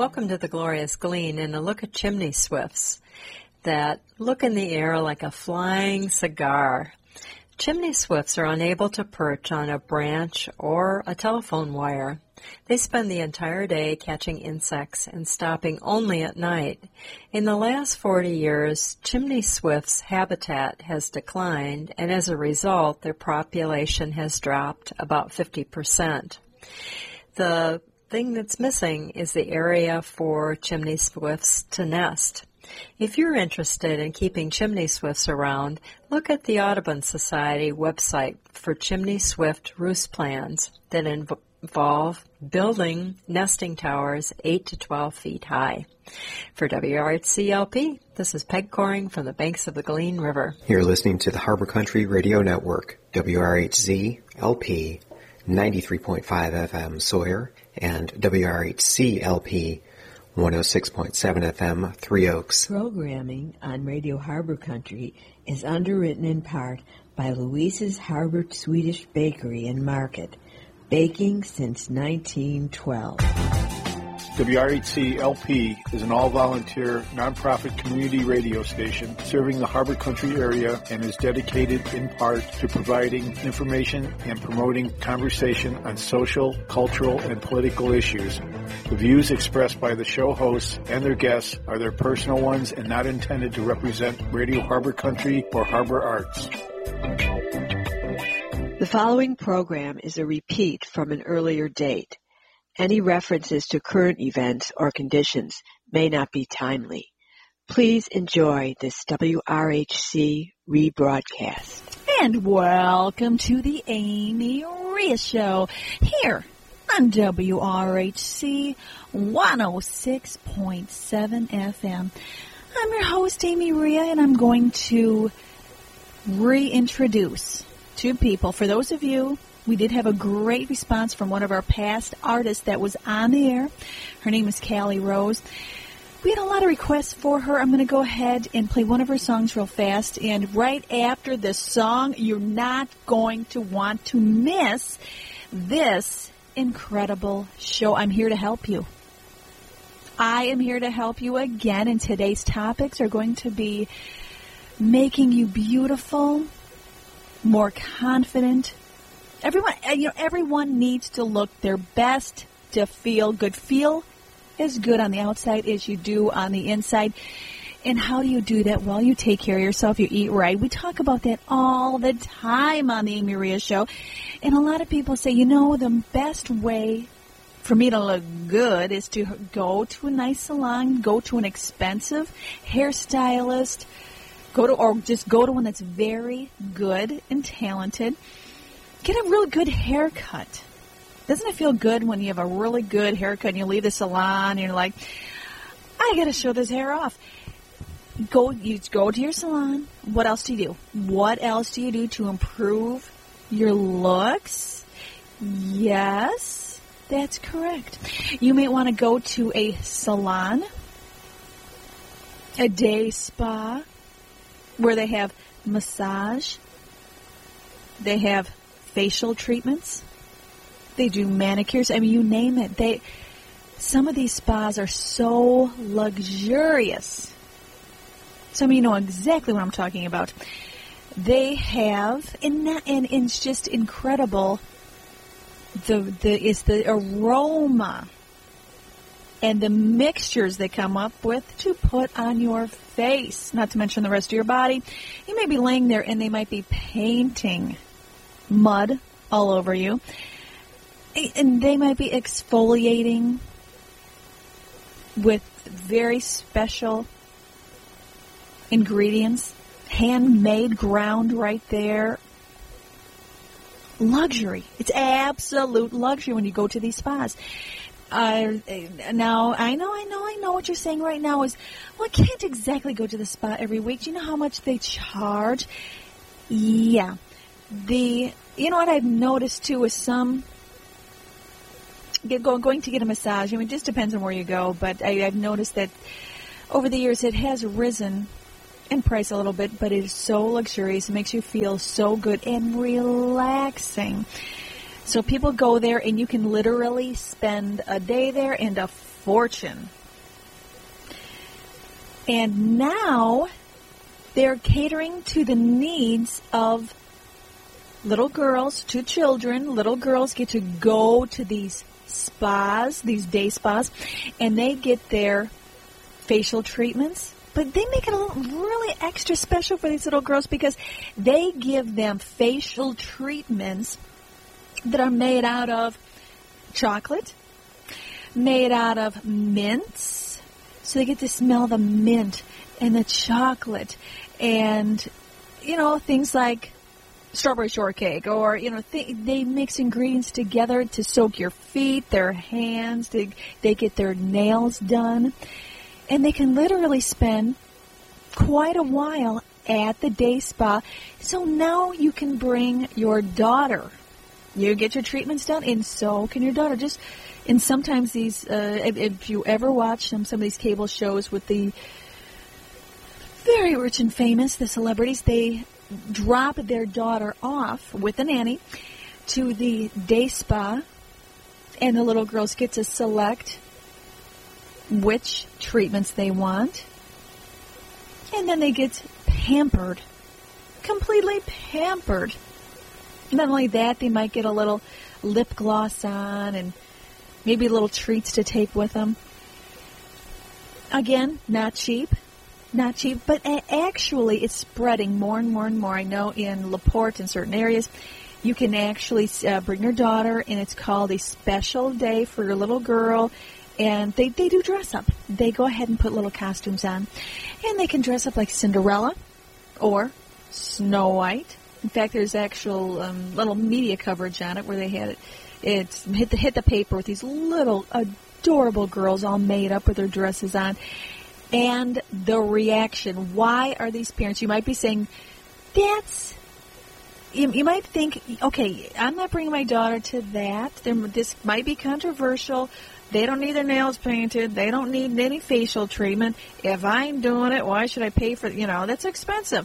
Welcome to the Glorious Glean and a look at chimney swifts that look in the air like a flying cigar. Chimney swifts are unable to perch on a branch or a telephone wire. They spend the entire day catching insects and stopping only at night. In the last 40 years, chimney swifts' habitat has declined, and as a result, their population has dropped about 50%. The thing that's missing is the area for chimney swifts to nest. If you're interested in keeping chimney swifts around, look at the Audubon Society website for chimney swift roost plans that involve building nesting towers 8 to 12 feet high. For WRHC-LP, this is Peg Coring from the banks of the Glean River. You're listening to the Harbor Country Radio Network, WRHZ-LP, 93.5 FM Sawyer, and WRHC-LP, 106.7 FM, Three Oaks. Programming on Radio Harbor Country is underwritten in part by Louise's Harbor Swedish Bakery and Market, baking since 1912. WRHC-LP is an all-volunteer, nonprofit community radio station serving the Harbor Country area and is dedicated in part to providing information and promoting conversation on social, cultural, and political issues. The views expressed by the show hosts and their guests are their personal ones and not intended to represent Radio Harbor Country or Harbor Arts. The following program is a repeat from an earlier date. Any references to current events or conditions may not be timely. Please enjoy this WRHC rebroadcast. And welcome to the Amy Rhea Show here on WRHC 106.7 FM. I'm your host, Amy Rhea, and I'm going to reintroduce two people. For those of you, we did have a great response from one of our past artists that was on the air. Her name is Callie Rose. We had a lot of requests for her. I'm going to go ahead and play one of her songs real fast. And right after the song, you're not going to want to miss this incredible show. I'm here to help you. I am here to help you again. And today's topics are going to be making you beautiful, more confident. Everyone needs to look their best to feel good. Feel as good on the outside as you do on the inside. And how do you do that? Well, you take care of yourself. You eat right. We talk about that all the time on the Amy Rhea Show. And a lot of people say, the best way for me to look good is to go to a nice salon, go to an expensive hairstylist, just go to one that's very good and talented. Get a really good haircut. Doesn't it feel good when you have a really good haircut and you leave the salon and you're like, I got to show this hair off. You go to your salon. What else do you do? What else do you do to improve your looks? Yes, that's correct. You may want to go to a salon, a day spa, where they have massage, they have facial treatments, they do manicures. You name it. Some of these spas are so luxurious. Some of you know exactly what I'm talking about. They have, and it's just incredible. It's the aroma and the mixtures they come up with to put on your face. Not to mention the rest of your body. You may be laying there and they might be painting mud all over you. And they might be exfoliating with very special ingredients, handmade, ground right there. Luxury. It's absolute luxury when you go to these spas. Now, I know what you're saying right now is, well, I can't exactly go to the spa every week. Do you know how much they charge? Yeah. What I've noticed, too, is some going to get a massage. It just depends on where you go, but I've noticed that over the years it has risen in price a little bit, but it is so luxurious. It makes you feel so good and relaxing. So people go there, and you can literally spend a day there and a fortune. And now they're catering to the needs of little girls, to children. Little girls get to go to these spas, these day spas, and they get their facial treatments. But they make it a little really extra special for these little girls because they give them facial treatments that are made out of chocolate, made out of mints. So they get to smell the mint and the chocolate and, things like strawberry shortcake or, they mix ingredients together to soak your feet, their hands. They get their nails done. And they can literally spend quite a while at the day spa. So now you can bring your daughter. You get your treatments done, and so can your daughter. And sometimes these, if you ever watch some of these cable shows with the very rich and famous, the celebrities, they drop their daughter off with a nanny to the day spa, and the little girls get to select which treatments they want, and then they get pampered, completely pampered. Not only that, they might get a little lip gloss on and maybe little treats to take with them. Again, not cheap, but actually it's spreading more and more and more. I know in LaPorte, in certain areas, you can actually bring your daughter, and it's called a special day for your little girl. And they do dress up. They go ahead and put little costumes on. And they can dress up like Cinderella or Snow White. In fact, there's actual little media coverage on it where they had it hit the paper with these little adorable girls all made up with their dresses on. And the reaction. Why are these parents? You might be saying, you might think, okay, I'm not bringing my daughter to that. This might be controversial. They don't need their nails painted. They don't need any facial treatment. If I'm doing it, why should I pay for it? That's expensive.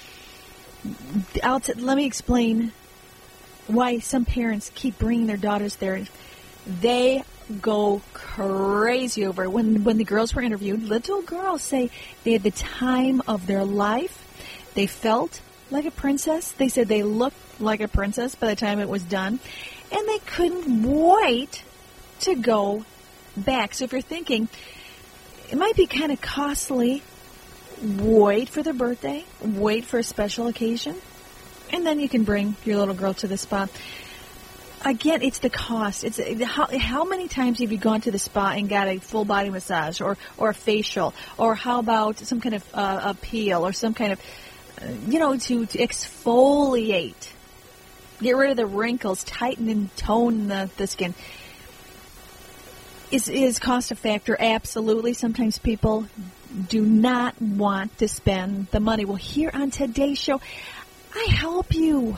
Let me explain why some parents keep bringing their daughters there. They go crazy over it. When the girls were interviewed, little girls say they had the time of their life. They felt like a princess. They said they looked like a princess by the time it was done. And they couldn't wait to go back. So if you're thinking, it might be kind of costly, wait for their birthday, wait for a special occasion, and then you can bring your little girl to the spa. Again, it's the cost. It's how many times have you gone to the spa and got a full body massage or a facial, or how about some kind of a peel or some kind of, to exfoliate, get rid of the wrinkles, tighten and tone the skin. Is cost a factor? Absolutely. Sometimes people do not want to spend the money. Well, here on today's show, I help you.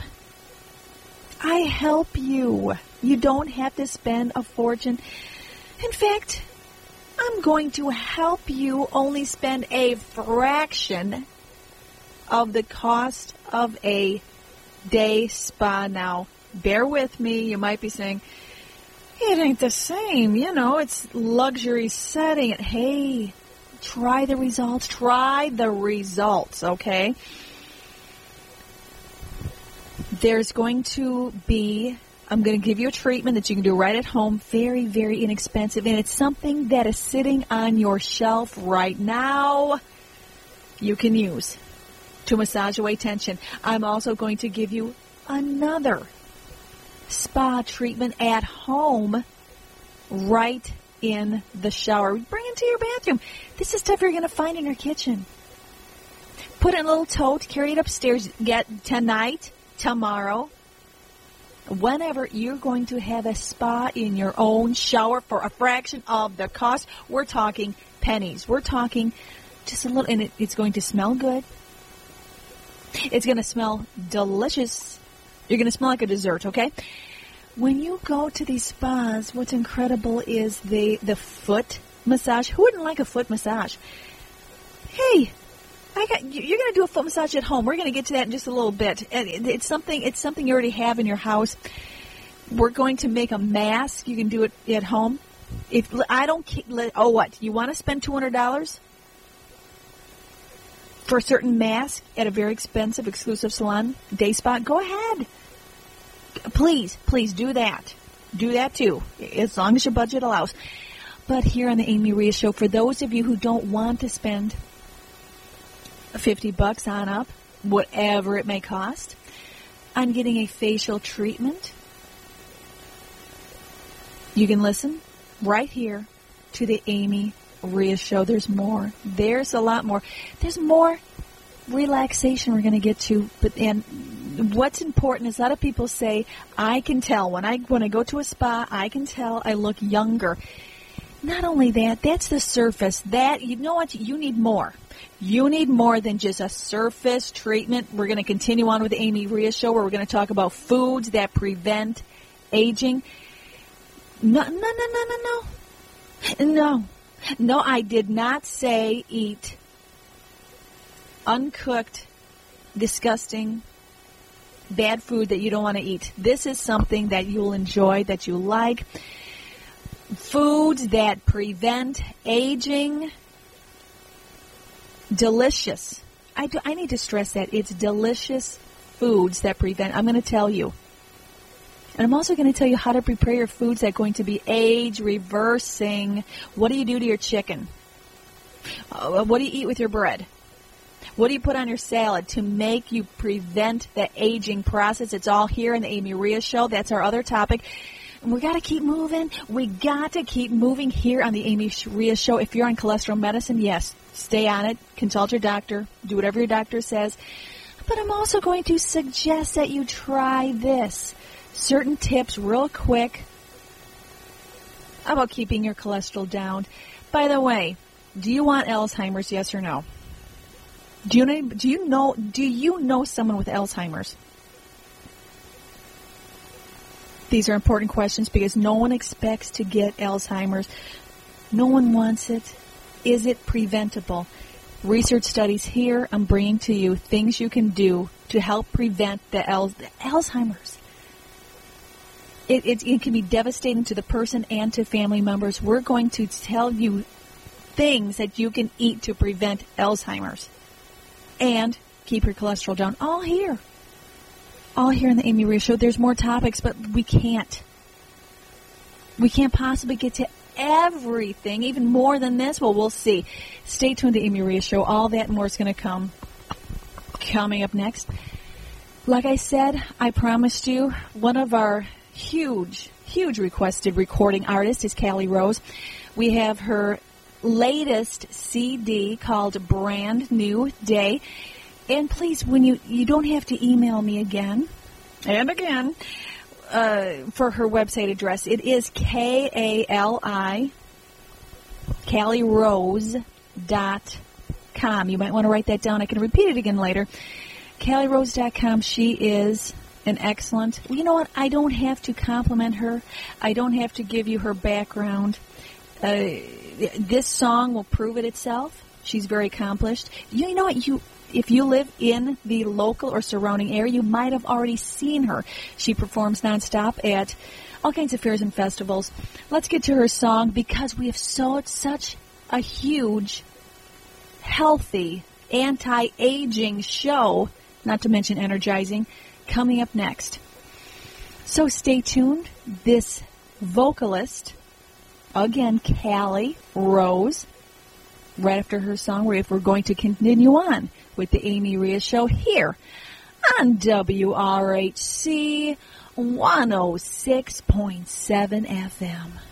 You don't have to spend a fortune. In fact, I'm going to help you only spend a fraction of the cost of a day spa. Now, bear with me. You might be saying, it ain't the same, it's luxury setting. Hey, try the results, okay? There's going to be, I'm going to give you a treatment that you can do right at home, very, very inexpensive, and it's something that is sitting on your shelf right now you can use to massage away tension. I'm also going to give you another spa treatment at home right in the shower. Bring it to your bathroom. This is stuff you're going to find in your kitchen. Put it in a little tote, carry it upstairs, get tonight, tomorrow, whenever you're going to have a spa in your own shower for a fraction of the cost. We're talking pennies. We're talking just a little, and it's going to smell good. It's going to smell delicious. You're going to smell like a dessert, okay? When you go to these spas, what's incredible is the foot massage. Who wouldn't like a foot massage? Hey, you're going to do a foot massage at home. We're going to get to that in just a little bit. It's something you already have in your house. We're going to make a mask. You can do it at home. If I don't, what? You want to spend $200 for a certain mask at a very expensive, exclusive salon, day spa? Go ahead. Please do that. Do that too, as long as your budget allows. But here on the Amy Rhea Show, for those of you who don't want to spend $50 on up, whatever it may cost, on getting a facial treatment, you can listen right here to the Amy Rhea Show. There's more. There's a lot more. There's more relaxation we're going to get to. And what's important is a lot of people say, I can tell. When I go to a spa, I can tell I look younger. Not only that, that's the surface. That, you know what? You need more. You need more than just a surface treatment. We're going to continue on with the Amy Rhea Show, where we're going to talk about foods that prevent aging. No, I did not say eat uncooked, disgusting, bad food that you don't want to eat. This is something that you'll enjoy, that you like. Foods that prevent aging. Delicious. I need to stress that. It's delicious foods that prevent. I'm going to tell you. And I'm also going to tell you how to prepare your foods that are going to be age-reversing. What do you do to your chicken? What do you eat with your bread? What do you put on your salad to make you prevent the aging process? It's all here in the Amy Rhea Show. That's our other topic. And we got to keep moving. We got to keep moving here on the Amy Rhea Show. If you're on cholesterol medicine, yes, stay on it. Consult your doctor. Do whatever your doctor says. But I'm also going to suggest that you try this. Certain tips real quick about keeping your cholesterol down. By the way, do you want Alzheimer's, yes or no? Do you know someone with Alzheimer's? These are important questions because no one expects to get Alzheimer's. No one wants it. Is it preventable? Research studies here, I'm bringing to you things you can do to help prevent the Alzheimer's. It can be devastating to the person and to family members. We're going to tell you things that you can eat to prevent Alzheimer's and keep your cholesterol down. All here in the Amy Rhea Show. There's more topics, but we can't possibly get to everything, even more than this. Well, we'll see. Stay tuned to the Amy Rhea Show. All that and more is going to come coming up next. Like I said, I promised you, one of our huge requested recording artists is Callie Rose. We have her latest CD called Brand New Day. And please, when you don't have to email me again and again for her website address. It is CallieRose.com. You might want to write that down. I can repeat it again later. CallieRose.com. She is an excellent. You know what? I don't have to compliment her. I don't have to give you her background. This song will prove it itself. She's very accomplished. You know what? If you live in the local or surrounding area, you might have already seen her. She performs nonstop at all kinds of fairs and festivals. Let's get to her song because we have such a huge, healthy, anti-aging show, not to mention energizing, coming up next. So stay tuned. This vocalist, again, Callie Rose, right after her song, we're going to continue on with the Amy Rhea Show here on WRHC 106.7 FM.